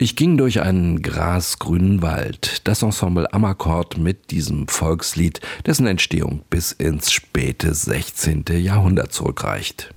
Ich ging durch einen grasgrünen Wald. Das Ensemble Amakord mit diesem Volkslied, dessen Entstehung bis ins späte 16. Jahrhundert zurückreicht.